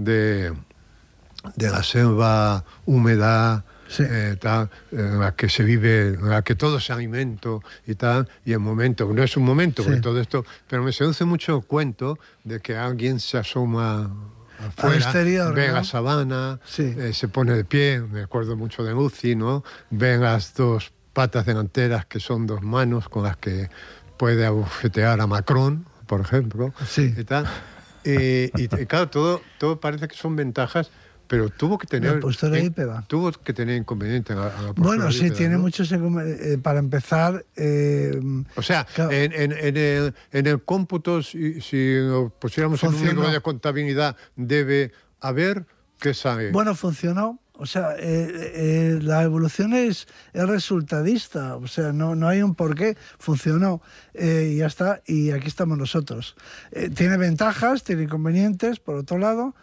de la selva húmeda, sí, tal, en la que se vive, en la que todo es alimento y tal, y el momento, no es un momento, sí, porque todo esto, pero me seduce mucho el cuento de que alguien se asoma afuera, al exterior, ve ¿no? la sabana, Sí. se pone de pie, me acuerdo mucho de Lucy, ¿no? Ve las dos patas delanteras, que son dos manos con las que puede abofetear a Macron, por ejemplo, Sí. y tal. Y claro, todo parece que son ventajas, pero tuvo que tener... La postura hípeda. Tuvo que tener inconveniente a la postura Bueno, sí, hípeda, tiene ¿no? muchos... para empezar... O sea, claro, en el cómputo, si lo pusiéramos en un funcionó. libro de contabilidad, debe haber que sale. Bueno, funcionó. O sea, la evolución es resultadista. O sea, no hay un porqué. Funcionó. Y ya está. Y aquí estamos nosotros. Tiene ventajas, tiene inconvenientes, por otro lado.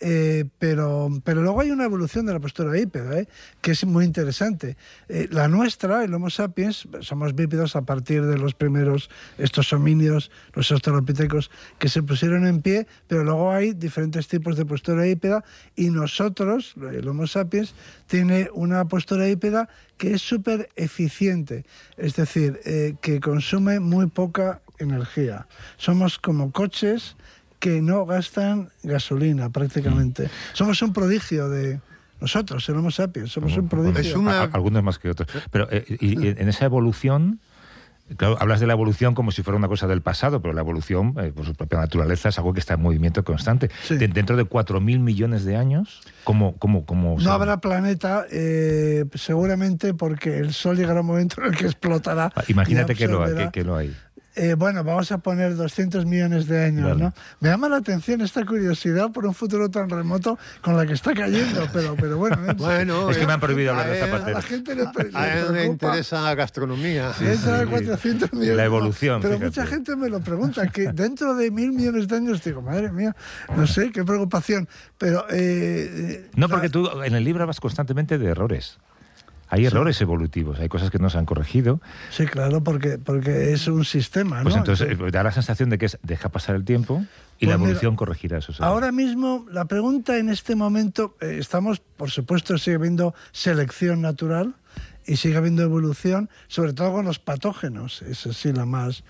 Pero luego hay una evolución de la postura bípeda, que es muy interesante. La nuestra, el Homo sapiens, somos bípedos a partir de los primeros, estos homínidos, los australopithecus, que se pusieron en pie, pero luego hay diferentes tipos de postura bípeda y nosotros, el Homo sapiens, tiene una postura bípeda que es súper eficiente, es decir, que consume muy poca energía. Somos como coches que no gastan gasolina prácticamente. Somos un prodigio de... Nosotros, el Homo sapiens, somos un prodigio. Es una... Algunos más que otros. Pero y en esa evolución, claro, hablas de la evolución como si fuera una cosa del pasado, pero la evolución, por su propia naturaleza, es algo que está en movimiento constante. Sí. Dentro de 4.000 millones de años, ¿cómo no habrá planeta, seguramente porque el Sol llegará a un momento en el que explotará. Imagínate que lo hay. Bueno, vamos a poner 200 millones de años, vale, ¿no? Me llama la atención esta curiosidad por un futuro tan remoto con la que está cayendo, pero bueno... Bueno, es que me han prohibido hablar de Zapatero. A la gente le a él le interesa la gastronomía. Sí, sí. 400 millones. La evolución, pero fíjate. Mucha gente me lo pregunta, que dentro de 1.000 millones de años, digo, madre mía, no sé, qué preocupación, pero... no, porque tú en el libro hablas constantemente de errores. Hay errores evolutivos, hay cosas que no se han corregido. Sí, claro, porque es un sistema, ¿no? Pues entonces da la sensación de que deja pasar el tiempo y la evolución corregirá esos errores. Ahora mismo, la pregunta en este momento, estamos, por supuesto, sigue habiendo selección natural y sigue habiendo evolución, sobre todo con los patógenos, es así la más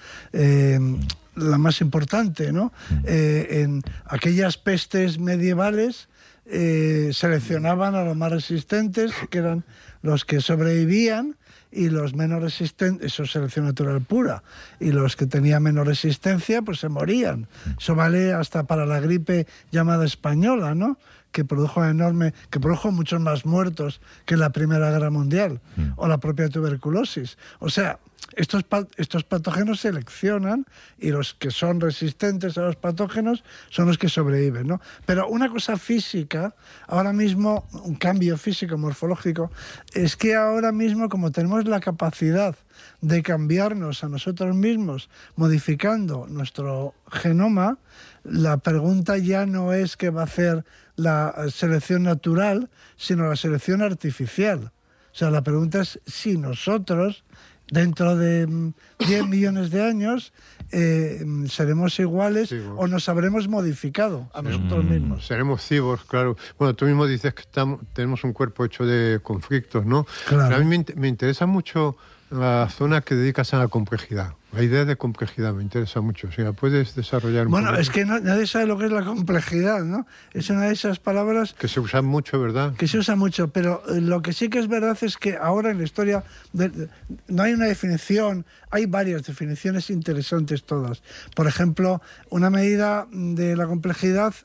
importante, ¿no? En aquellas pestes medievales seleccionaban a los más resistentes, que eran los que sobrevivían, y los menos resistentes, eso es selección natural pura, y los que tenían menos resistencia, pues se morían. Eso vale hasta para la gripe llamada española, ¿no? Que produjo muchos más muertos que en la Primera Guerra Mundial, o la propia tuberculosis. O sea, estos patógenos seleccionan, y los que son resistentes a los patógenos son los que sobreviven, ¿no? Pero una cosa física, ahora mismo, un cambio físico, morfológico, es que ahora mismo, como tenemos la capacidad de cambiarnos a nosotros mismos, modificando nuestro genoma, la pregunta ya no es qué va a hacer la selección natural, sino la selección artificial. O sea, la pregunta es si nosotros, dentro de 10 millones de años, seremos iguales, sí, o nos habremos modificado a nosotros mismos. Seremos cyborgs, claro. Bueno, tú mismo dices que tenemos un cuerpo hecho de conflictos, ¿no? Claro. Pero a mí me interesa mucho la zona que dedicas a la complejidad. La idea de complejidad me interesa mucho. Si la puedes desarrollar un poco. Bueno, es que nadie sabe lo que es la complejidad, ¿no? Es una de esas palabras... que se usan mucho, ¿verdad? Que se usa mucho, pero lo que sí que es verdad es que ahora en la historia no hay una definición, hay varias definiciones interesantes todas. Por ejemplo, una medida de la complejidad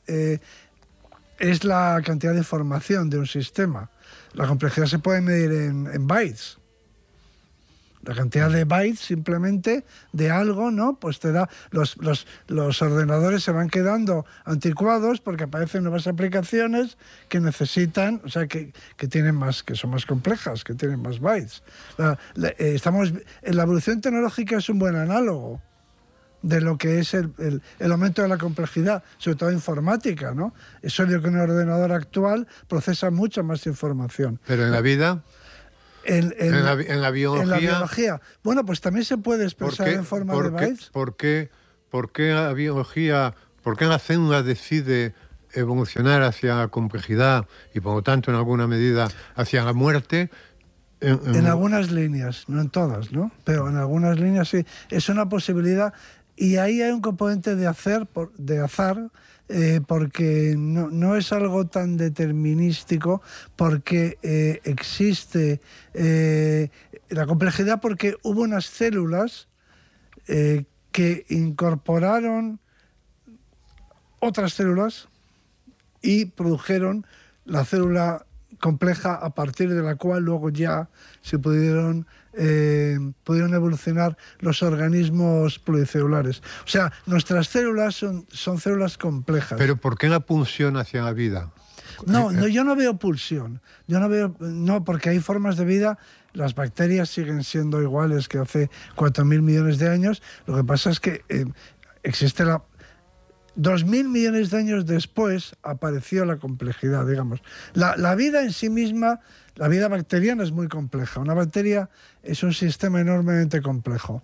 es la cantidad de información de un sistema. La complejidad se puede medir en bytes. La cantidad de bytes simplemente de algo, ¿no? Pues te da... Los ordenadores se van quedando anticuados porque aparecen nuevas aplicaciones que necesitan, o sea, que tienen más, que son más complejas, que tienen más bytes. La evolución tecnológica es un buen análogo de lo que es el aumento de la complejidad, sobre todo informática, ¿no? Es obvio que un ordenador actual procesa mucha más información. Pero en la vida... En la biología... En la biología. Bueno, pues también se puede expresar en forma de bytes. ¿Por qué la biología, por qué la célula decide evolucionar hacia la complejidad y por lo tanto en alguna medida hacia la muerte. En algunas líneas, no en todas, ¿no? Pero en algunas líneas sí. Es una posibilidad y ahí hay un componente de azar, porque no es algo tan determinístico, porque existe la complejidad porque hubo unas células que incorporaron otras células y produjeron la célula compleja a partir de la cual luego ya se pudieron evolucionar los organismos pluricelulares. O sea, nuestras células son células complejas. ¿Pero por qué la pulsión hacia la vida? No, yo no veo pulsión. No, porque hay formas de vida. Las bacterias siguen siendo iguales que hace 4.000 millones de años. Lo que pasa es que existe 2.000 millones de años después apareció la complejidad, digamos. La vida en sí misma, la vida bacteriana es muy compleja. Una bacteria es un sistema enormemente complejo.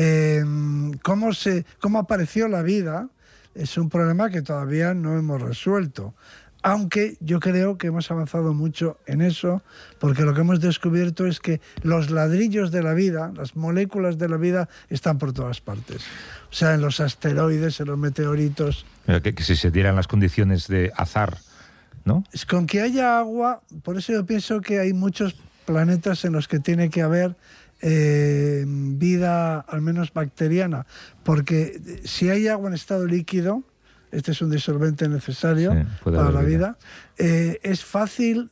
¿Cómo apareció la vida? Es un problema que todavía no hemos resuelto. Aunque yo creo que hemos avanzado mucho en eso, porque lo que hemos descubierto es que los ladrillos de la vida, las moléculas de la vida, están por todas partes. O sea, en los asteroides, en los meteoritos. Que si se dieran las condiciones de azar, ¿no? Con que haya agua, por eso yo pienso que hay muchos planetas en los que tiene que haber vida, al menos bacteriana, porque si hay agua en estado líquido, este es un disolvente necesario para la vida. Es fácil,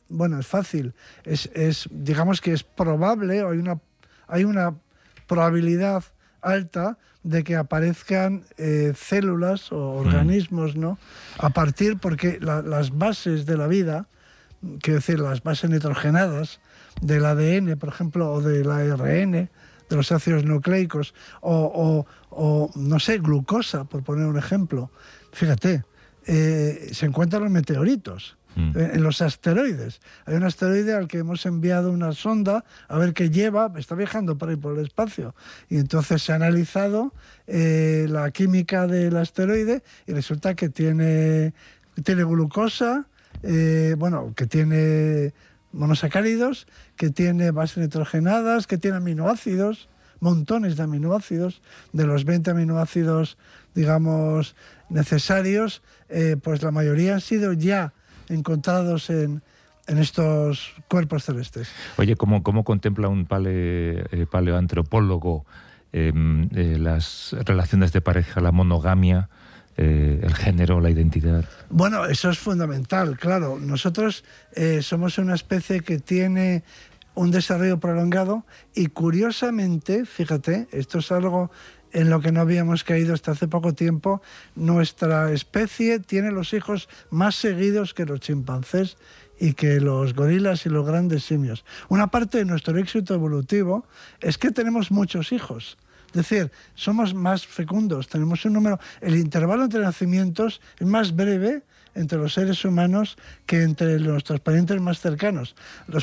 digamos que es probable, o hay una probabilidad alta de que aparezcan células o organismos, ¿no? A partir, porque las bases de la vida, quiero decir, las bases nitrogenadas del ADN, por ejemplo, o del ARN, de los ácidos nucleicos, o no sé, glucosa, por poner un ejemplo. Fíjate, se encuentran los meteoritos, en los asteroides. Hay un asteroide al que hemos enviado una sonda a ver qué lleva, está viajando por ahí por el espacio. Y entonces se ha analizado la química del asteroide y resulta que tiene glucosa, que tiene monosacáridos, que tiene bases nitrogenadas, que tiene aminoácidos, montones de aminoácidos. De los 20 aminoácidos, digamos, necesarios, pues la mayoría han sido ya encontrados en estos cuerpos celestes. Oye, ¿cómo contempla un paleoantropólogo las relaciones de pareja, la monogamia, el género, la identidad? Bueno, eso es fundamental, claro. Nosotros somos una especie que tiene un desarrollo prolongado y, curiosamente, fíjate, esto es algo en lo que no habíamos caído hasta hace poco tiempo, nuestra especie tiene los hijos más seguidos que los chimpancés y que los gorilas y los grandes simios. Una parte de nuestro éxito evolutivo es que tenemos muchos hijos. Es decir, somos más fecundos, tenemos un número... El intervalo entre nacimientos es más breve entre los seres humanos que entre nuestros parientes más cercanos. Los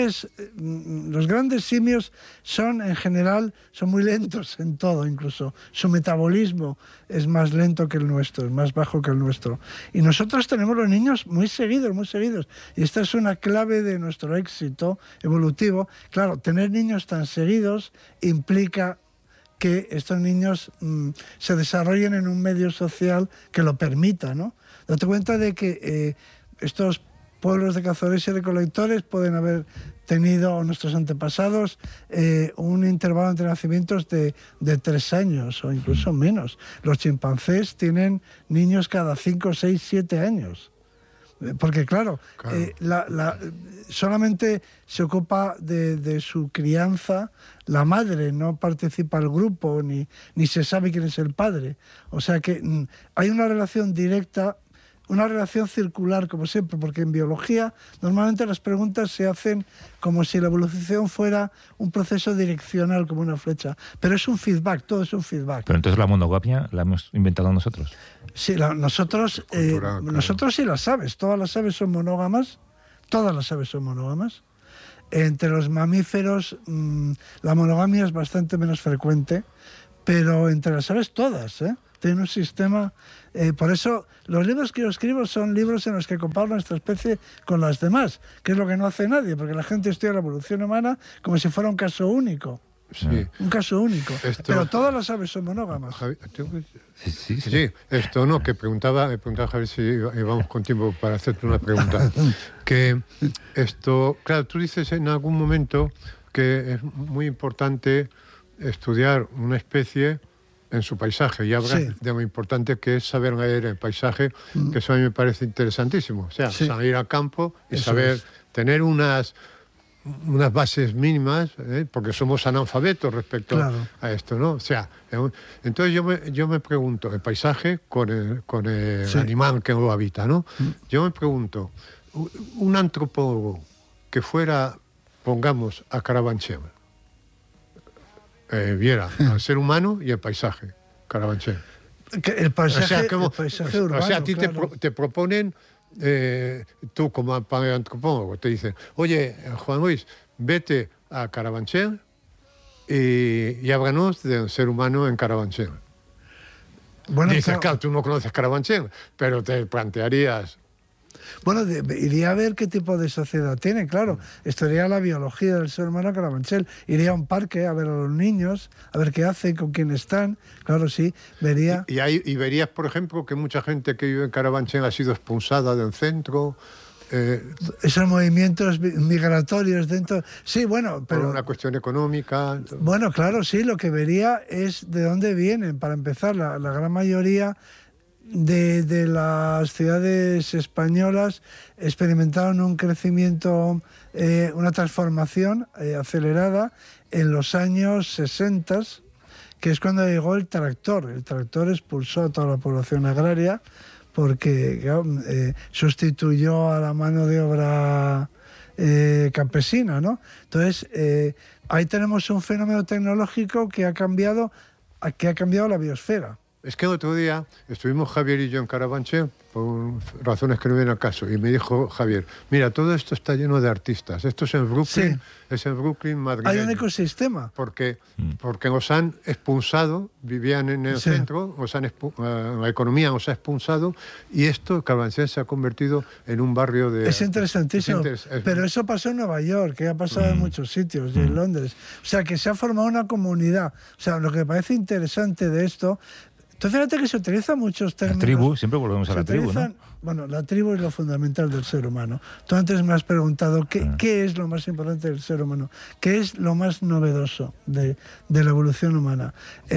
grandes simios en general, son muy lentos en todo, incluso su metabolismo es más lento que el nuestro, es más bajo que el nuestro. Y nosotros tenemos los niños muy seguidos, muy seguidos. Y esta es una clave de nuestro éxito evolutivo. Claro, tener niños tan seguidos implica que estos niños se desarrollen en un medio social que lo permita, ¿no? Date cuenta de que estos pueblos de cazadores y recolectores pueden haber tenido, nuestros antepasados, un intervalo entre nacimientos de 3 años o incluso menos. Los chimpancés tienen niños cada 5, 6, 7 años. Porque claro. Solamente se ocupa de su crianza la madre, no participa el grupo, ni se sabe quién es el padre. O sea que hay una relación directa, una relación circular, como siempre, porque en biología normalmente las preguntas se hacen como si la evolución fuera un proceso direccional, como una flecha. Pero es un feedback, todo es un feedback. Pero entonces la monogamia la hemos inventado nosotros. Sí, nosotros sí las aves, todas las aves son monógamas, Entre los mamíferos la monogamia es bastante menos frecuente, pero entre las aves todas, tienen un sistema... por eso, los libros que yo escribo son libros en los que comparo nuestra especie con las demás, que es lo que no hace nadie, porque la gente estudia la evolución humana como si fuera un caso único. Sí. Un caso único. Pero todas las aves son monógamas. Sí, esto no, que me preguntaba Javier si íbamos con tiempo para hacerte una pregunta. Que esto, claro, tú dices en algún momento que es muy importante estudiar una especie en su paisaje, y hablas de lo importante que es saber leer el paisaje, que eso a mí me parece interesantísimo. O sea, salir al campo y eso saber tener unas bases mínimas, porque somos analfabetos respecto a esto, ¿no? O sea, entonces yo me pregunto, el paisaje con el animal que lo habita, ¿no? Yo me pregunto, un antropólogo que fuera, pongamos, a Carabanchel, viera al ser humano y el paisaje, Carabanchel. El paisaje, el paisaje urbano, o sea, a ti te proponen... tú como paleoantropólogo te dicen, oye, Juan Luis, vete a Carabanchel y háblanos del ser humano en Carabanchel. Bueno, dices, claro, tú no conoces Carabanchel, pero te plantearías... Bueno, iría a ver qué tipo de sociedad tiene, claro. Estudiaría la biología del ser humano a Carabanchel. Iría a un parque a ver a los niños, a ver qué hacen, con quién están. Claro, sí, vería... Y verías, por ejemplo, que mucha gente que vive en Carabanchel ha sido expulsada del centro... esos movimientos migratorios dentro... Sí, bueno, pero... Por una cuestión económica... Bueno, claro, sí, lo que vería es de dónde vienen. Para empezar, la gran mayoría... De las ciudades españolas experimentaron un crecimiento, una transformación acelerada en los años 60, que es cuando llegó el tractor. El tractor expulsó a toda la población agraria porque sustituyó a la mano de obra campesina, ¿no? Entonces, ahí tenemos un fenómeno tecnológico que ha cambiado la biosfera. Es que el otro día estuvimos Javier y yo en Carabanchel, por razones que no vienen al caso, y me dijo Javier, mira, todo esto está lleno de artistas, esto es en Brooklyn, es en Brooklyn, madrileño. Hay un ecosistema. Porque los han expulsado, vivían en el centro, la economía los ha expulsado, y Carabanchel se ha convertido en un barrio de... Es interesantísimo, pero eso pasó en Nueva York, que ha pasado en muchos sitios, y en Londres. O sea, que se ha formado una comunidad. O sea, lo que me parece interesante de esto... Entonces, fíjate que se utilizan muchos términos... La tribu, siempre volvemos a la tribu, ¿no? Bueno, la tribu es lo fundamental del ser humano. Tú antes me has preguntado qué es lo más importante del ser humano, qué es lo más novedoso de la evolución humana.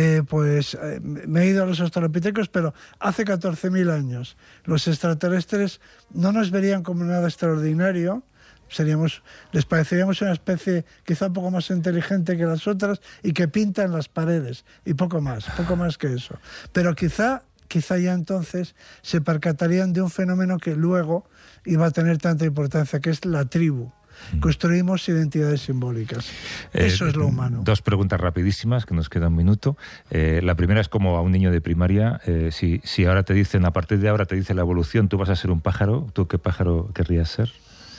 Me he ido a los australopitecos, pero hace 14.000 años los extraterrestres no nos verían como nada extraordinario. Les pareceríamos una especie quizá un poco más inteligente que las otras y que pintan las paredes y poco más que eso. Pero quizá ya entonces se percatarían de un fenómeno que luego iba a tener tanta importancia, que es la tribu. Construimos identidades simbólicas. Eso es lo humano. Dos preguntas rapidísimas, que nos queda un minuto. La primera es como a un niño de primaria, si ahora te dicen, a partir de ahora te dice la evolución, tú vas a ser un pájaro, ¿tú qué pájaro querrías ser?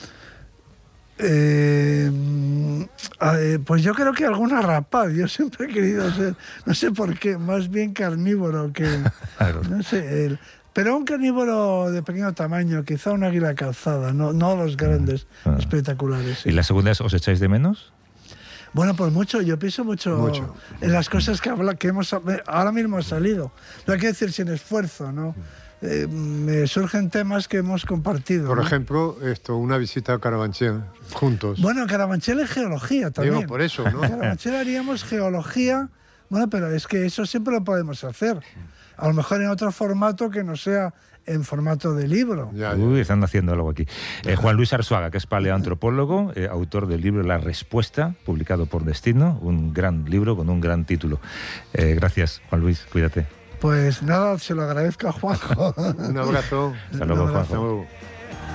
Pues yo creo que alguna rapaz. Yo siempre he querido ser, no sé por qué, más bien carnívoro que... Claro. No sé, pero un carnívoro de pequeño tamaño, quizá un águila calzada, no los grandes, espectaculares. Sí. ¿Y la segunda es, os echáis de menos? Bueno, pues mucho, yo pienso mucho en las cosas que ahora mismo ha salido. No hay que decir sin esfuerzo, ¿no? Me surgen temas que hemos compartido. Por ejemplo, una visita a Carabanchel juntos. Bueno, Carabanchel es geología también. Digo, por eso, ¿no? Carabanchel haríamos geología. Bueno, pero es que eso siempre lo podemos hacer. A lo mejor en otro formato que no sea en formato de libro. Uy, están haciendo algo aquí. Juan Luis Arzuaga, que es paleoantropólogo, autor del libro La Respuesta, publicado por Destino, un gran libro con un gran título. Gracias, Juan Luis, cuídate. Pues nada, se lo agradezco a Juanjo. Un abrazo. Hasta luego, Juanjo.